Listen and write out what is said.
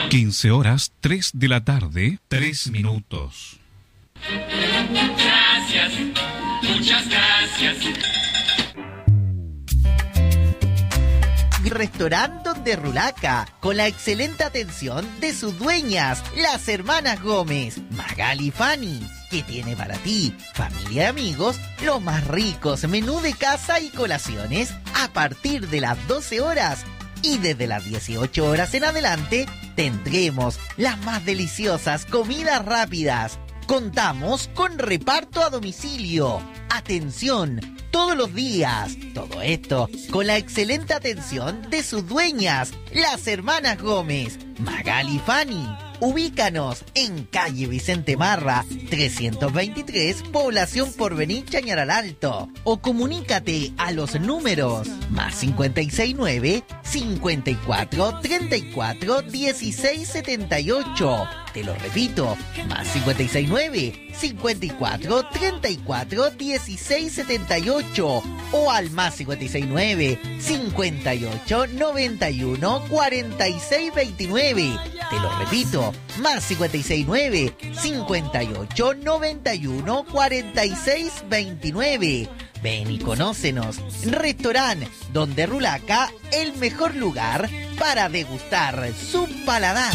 15 horas, 3 de la tarde, 3 minutos. Gracias, muchas gracias. Restaurante Donde Rulaca, con la excelente atención de sus dueñas, las hermanas Gómez, Magali y Fanny, que tiene para ti, familia y amigos, los más ricos menú de casa y colaciones a partir de las 12 horas. Y desde las 18 horas en adelante tendremos las más deliciosas comidas rápidas. Contamos con reparto a domicilio. Atención, todos los días. Todo esto con la excelente atención de sus dueñas, las hermanas Gómez, Magali y Fanny. Ubícanos en calle Vicente Marra, 323, Población Porvenir, Chañaral Alto. O comunícate a los números +569 54 34 16 78. Te lo repito, +569 54 34 16 78. O al +569 58 91 46 29. Te lo repito, +569 58 91 46 29. Ven y conócenos. Restaurante Donde Rulaca, el mejor lugar para degustar su paladar.